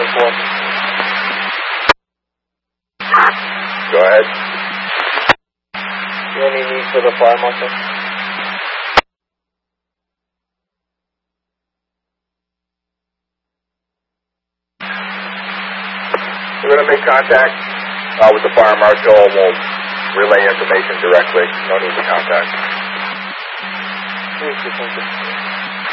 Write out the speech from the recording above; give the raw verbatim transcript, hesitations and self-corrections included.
four. Go ahead. Any need for the fire marshal? We're going to make contact uh, with the fire marshal, and we'll relay information directly. No need to contact. Thank you, thank you.